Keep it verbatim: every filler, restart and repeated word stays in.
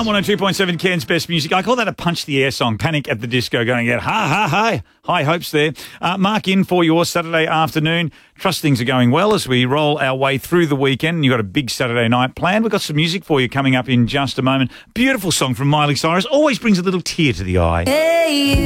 One, one oh two point seven, Cairns Best Music. I call that a punch the air song. Panic at the Disco going out. Ha, ha, ha. High hopes there. Uh, mark in for your Saturday afternoon. Trust things are going well as we roll our way through the weekend. You've got a big Saturday night planned. We've got some music for you coming up in just a moment. Beautiful song from Miley Cyrus. Always brings a little tear to the eye. Hey.